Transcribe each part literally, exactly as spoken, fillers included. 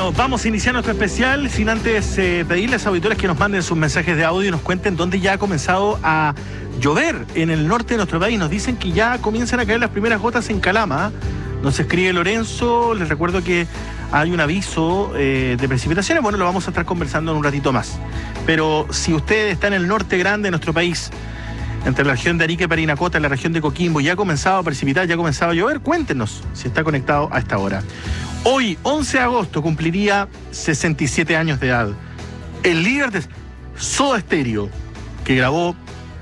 Bueno, vamos a iniciar nuestro especial sin antes eh, pedirles a auditores que nos manden sus mensajes de audio y nos cuenten dónde ya ha comenzado a llover en el norte de nuestro país. Nos dicen que ya comienzan a caer las primeras gotas en Calama. Nos escribe Lorenzo, les recuerdo que hay un aviso eh, de precipitaciones. Bueno, lo vamos a estar conversando en un ratito más. Pero si usted está en el norte grande de nuestro país, entre la región de Arica y Parinacota, en la región de Coquimbo, ya ha comenzado a precipitar, ya ha comenzado a llover, cuéntenos si está conectado a esta hora. Hoy, once de agosto, cumpliría sesenta y siete años de edad el líder de Soda Stereo, que grabó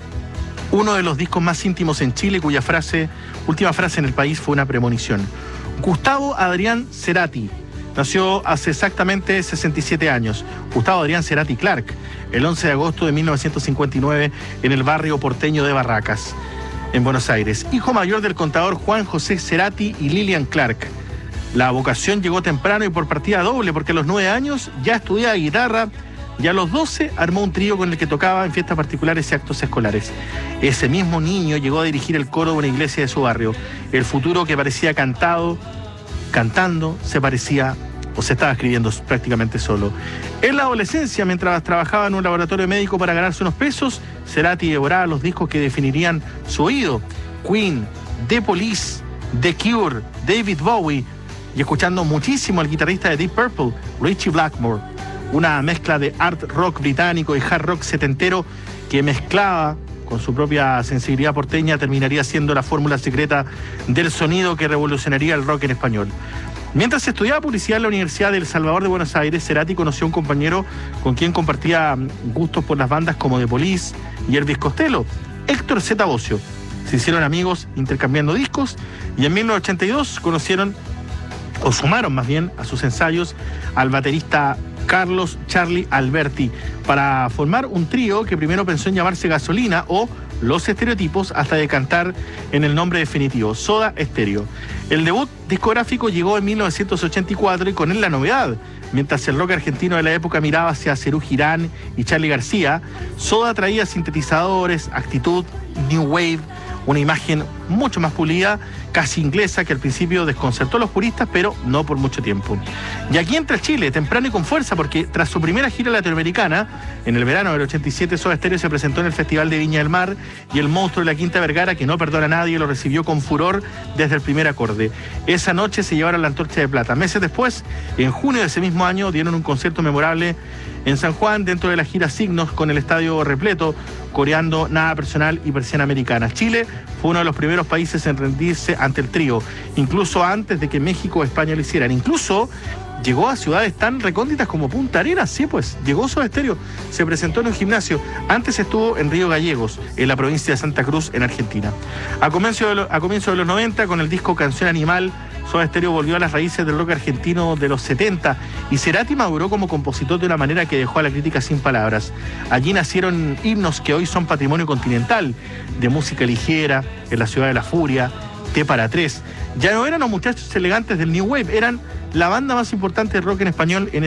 uno de los discos más íntimos en Chile, cuya frase, última frase en el país fue una premonición. Gustavo Adrián Cerati nació hace exactamente sesenta y siete años. Gustavo Adrián Cerati Clark, el once de agosto de mil novecientos cincuenta y nueve, en el barrio porteño de Barracas, en Buenos Aires. Hijo mayor del contador Juan José Cerati y Lilian Clark. La vocación llegó temprano y por partida doble, porque a los nueve años ya estudiaba guitarra y a los doce armó un trío con el que tocaba en fiestas particulares y actos escolares. Ese mismo niño llegó a dirigir el coro de una iglesia de su barrio. El futuro que parecía cantado, cantando, se parecía o se estaba escribiendo prácticamente solo. En la adolescencia, mientras trabajaba en un laboratorio médico para ganarse unos pesos, Cerati devoraba los discos que definirían su oído: Queen, The Police, The Cure, David Bowie, y escuchando muchísimo al guitarrista de Deep Purple, Richie Blackmore. Una mezcla de art rock británico y hard rock setentero que mezclaba con su propia sensibilidad porteña terminaría siendo la fórmula secreta del sonido que revolucionaría el rock en español. Mientras estudiaba publicidad en la Universidad del Salvador de Buenos Aires, Cerati conoció a un compañero con quien compartía gustos por las bandas como The Police y Elvis Costello, Héctor Zeta Bosio. Se hicieron amigos intercambiando discos y en mil novecientos ochenta y dos conocieron, o sumaron más bien, a sus ensayos al baterista Carlos Charlie Alberti para formar un trío que primero pensó en llamarse Gasolina o Los Estereotipos, hasta decantar en el nombre definitivo, Soda Stereo. El debut discográfico llegó en mil novecientos ochenta y cuatro y con él la novedad. Mientras el rock argentino de la época miraba hacia Serú Girán y Charly García, Soda traía sintetizadores, actitud, new wave, una imagen mucho más pulida, casi inglesa, que al principio desconcertó a los puristas, pero no por mucho tiempo. Y aquí entra Chile, temprano y con fuerza, porque tras su primera gira latinoamericana, en el verano del ochenta y siete, Soda Stereo se presentó en el Festival de Viña del Mar y el monstruo de la Quinta Vergara, que no perdona a nadie, lo recibió con furor desde el primer acorde. Esa noche se llevaron la Antorcha de Plata. Meses después, en junio de ese mismo año, dieron un concierto memorable en San Juan, dentro de la gira Signos, con el estadio repleto, coreando Nada Personal y Persiana Americana. Chile fue uno de los primeros países en rendirse ante el trío, incluso antes de que México o España lo hicieran. Incluso llegó a ciudades tan recónditas como Punta Arenas. Sí, pues, llegó Soda Stereo, se presentó en un gimnasio. Antes estuvo en Río Gallegos, en la provincia de Santa Cruz, en Argentina. A comienzo de, lo, a comienzo de los noventa, con el disco Canción Animal, Soda Stereo volvió a las raíces del rock argentino de los setenta y Cerati maduró como compositor de una manera que dejó a la crítica sin palabras. Allí nacieron himnos que hoy son patrimonio continental, de música ligera, En la ciudad de la furia, T para tres. Ya no eran los muchachos elegantes del New Wave, eran la banda más importante de rock en español en